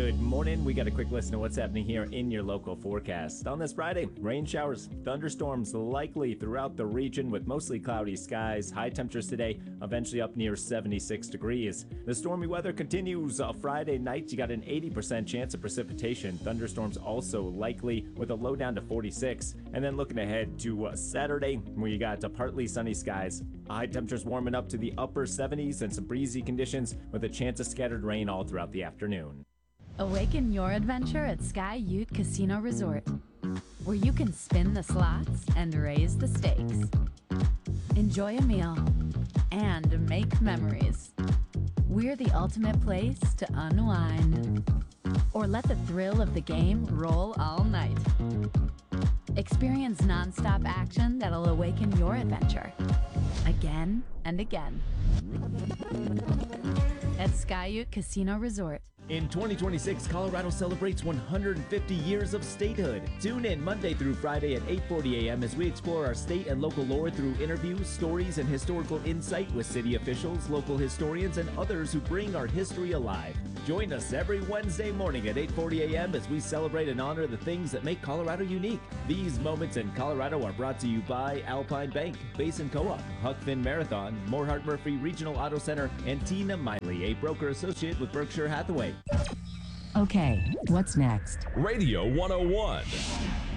Good morning. We got a quick listen to what's happening here in your local forecast. On this Friday, rain showers, thunderstorms likely throughout the region with mostly cloudy skies. High temperatures today, eventually up near 76 degrees. The stormy weather continues. Friday night, you got an 80% chance of precipitation. Thunderstorms also likely with a low down to 46. And then looking ahead to Saturday, where you got partly sunny skies. High temperatures warming up to the upper 70s and some breezy conditions with a chance of scattered rain all throughout the afternoon. Awaken your adventure at Sky Ute Casino Resort, where you can spin the slots and raise the stakes. Enjoy a meal and make memories. We're the ultimate place to unwind. Or let the thrill of the game roll all night. Experience nonstop action that'll awaken your adventure again and again at Sky Ute Casino Resort. In 2026, Colorado celebrates 150 years of statehood. Tune in Monday through Friday at 8:40 a.m. as we explore our state and local lore through interviews, stories, and historical insight with city officials, local historians, and others who bring our history alive. Join us every Wednesday morning at 8:40 a.m. as we celebrate and honor the things that make Colorado unique. These moments in Colorado are brought to you by Alpine Bank, Basin Co-op, Huck Finn Marathon, Morehart Murphy Regional Auto Center, and Tina Miley, a broker associate with Berkshire Hathaway. Okay, what's next? Radio 101.